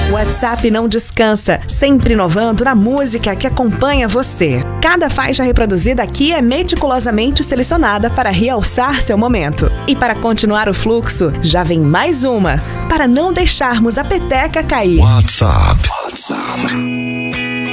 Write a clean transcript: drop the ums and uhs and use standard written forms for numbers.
WhatsApp não descansa, sempre inovando na música que acompanha você. Cada faixa reproduzida aqui é meticulosamente selecionada para realçar seu momento. E para continuar o fluxo, já vem mais uma, para não deixarmos a peteca cair. WhatsApp.